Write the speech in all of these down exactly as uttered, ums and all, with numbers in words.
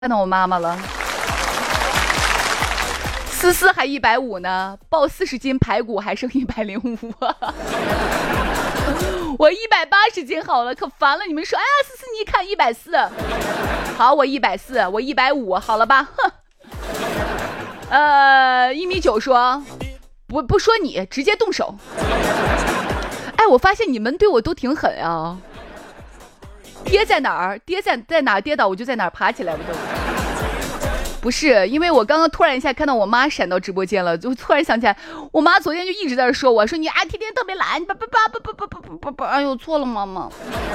看到我妈妈了。思思还一百五呢，报四十斤排骨还剩一百零五。我一百八十斤好了，可烦了。你们说，哎呀，思思你看一百四，好，我一百四，我一百五，好了吧？哼。呃，一米九说，不不说你，直接动手。哎，我发现你们对我都挺狠啊。跌在哪儿，跌在在哪儿跌倒，我就在哪儿爬起来，我都。不是，因为我刚刚突然一下看到我妈闪到直播间了，就突然想起来，我妈昨天就一直在这说我，说你啊天天特别懒，叭叭叭叭叭叭叭叭，哎呦错了妈妈。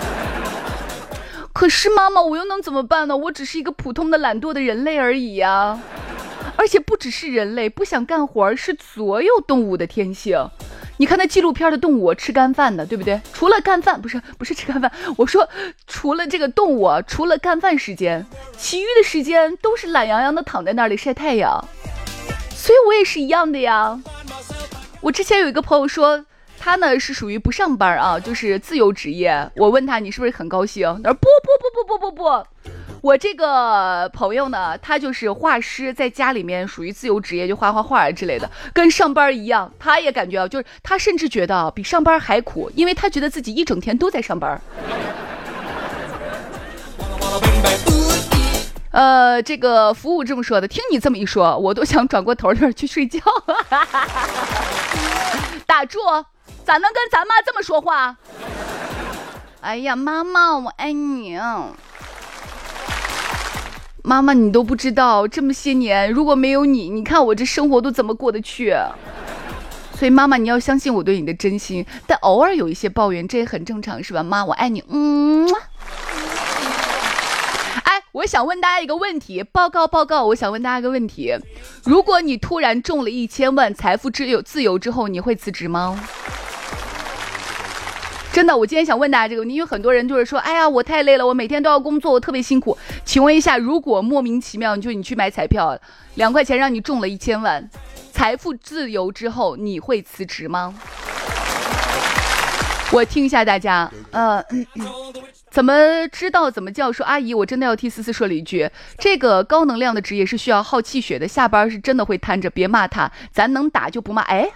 可是妈妈，我又能怎么办呢？我只是一个普通的懒惰的人类而已呀、啊。而且不只是人类不想干活，是所有动物的天性。你看那纪录片的动物吃干饭的，对不对？除了干饭，不是不是吃干饭，我说除了这个动物，除了干饭时间，其余的时间都是懒洋洋的躺在那里晒太阳。所以我也是一样的呀。我之前有一个朋友说，他呢是属于不上班啊，就是自由职业。我问他你是不是很高兴？他说不不不不不不不。我这个朋友呢，他就是画师，在家里面属于自由职业，就画画画之类的，跟上班一样。他也感觉啊，就是他甚至觉得比上班还苦，因为他觉得自己一整天都在上班。呃，这个服务这么说的，听你这么一说，我都想转过头那儿去睡觉。打住，咋能跟咱妈这么说话？哎呀，妈妈，我爱你。妈妈，你都不知道，这么些年如果没有你，你看我这生活都怎么过得去。所以妈妈，你要相信我对你的真心，但偶尔有一些抱怨，这也很正常，是吧？妈，我爱你。嗯。哎，我想问大家一个问题，报告报告，我想问大家一个问题，如果你突然中了一千万，财富自由自由之后，你会辞职吗？真的，我今天想问大家这个问题，因为很多人就是说，哎呀，我太累了，我每天都要工作，我特别辛苦。请问一下，如果莫名其妙，就你去买彩票，两块钱让你中了一千万，财富自由之后，你会辞职吗？我听一下大家，呃，嗯嗯怎么知道怎么叫？说阿姨，我真的要替思思说了一句，这个高能量的职业是需要耗气血的，下班是真的会瘫着，别骂他，咱能打就不骂。哎。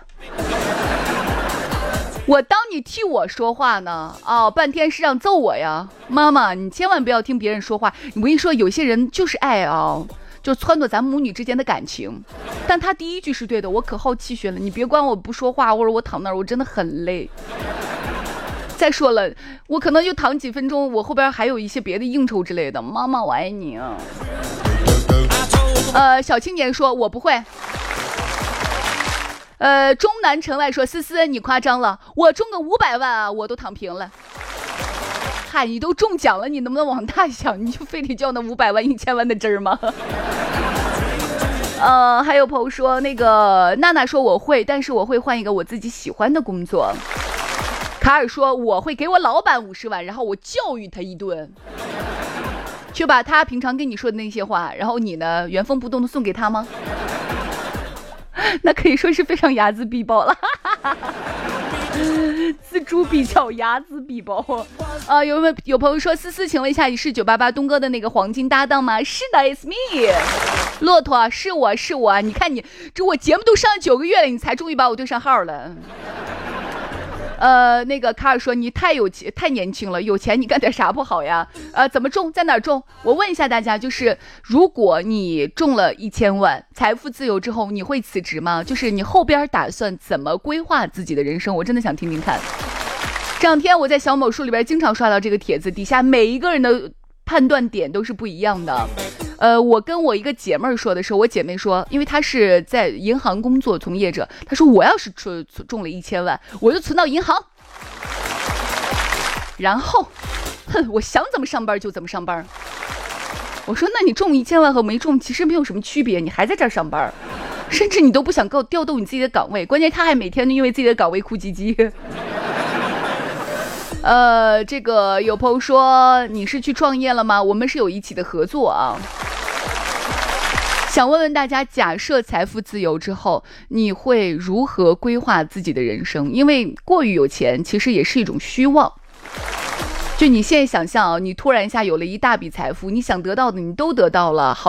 我当你替我说话呢，哦，半天是让揍我呀，妈妈，你千万不要听别人说话。我跟你说，有些人就是爱啊，就撺掇咱母女之间的感情。但他第一句是对的，我可好气血了，你别管我不说话，或者我躺那儿，我真的很累。再说了，我可能就躺几分钟，我后边还有一些别的应酬之类的。妈妈，我爱你啊。呃，小青年说，我不会。呃，中南城外说，思思你夸张了，我中个五百万啊，我都躺平了。嗨，你都中奖了，你能不能往大想？你就非得叫那五百万、一千万的真儿吗？呃，还有朋友说，那个娜娜说我会，但是我会换一个我自己喜欢的工作。卡尔说我会给我老板五十万，然后我教育他一顿，就把他平常跟你说的那些话，然后你呢原封不动的送给他吗？那可以说是非常睚眦必报了。锱铢必较，睚眦必报。呃，有没有有朋友说，思思，请问一下，你是九八八东哥的那个黄金搭档吗？是的 ，it's me。骆驼，是我是我，你看你这我节目都上了九个月了，你才终于把我对上号了。呃，那个卡尔说你太有钱，太年轻了，有钱你干点啥不好呀？呃，怎么中，在哪儿中？我问一下大家，就是如果你中了一千万，财富自由之后，你会辞职吗？就是你后边打算怎么规划自己的人生？我真的想听听看。这两天我在小某书里边经常刷到这个帖子，底下每一个人的判断点都是不一样的。呃，我跟我一个姐妹儿说的时候，我姐妹说，因为她是在银行工作从业者，她说我要是中中了一千万，我就存到银行，然后，哼，我想怎么上班就怎么上班。我说，那你中一千万和没中其实没有什么区别，你还在这儿上班，甚至你都不想调调动你自己的岗位，关键他还每天因为自己的岗位哭唧唧。呃，这个有朋友说你是去创业了吗？我们是有一起的合作啊。想问问大家，假设财富自由之后，你会如何规划自己的人生？因为过于有钱其实也是一种虚妄。 就你现在想象啊，你突然一下有了一大笔财富，你想得到的你都得到了，好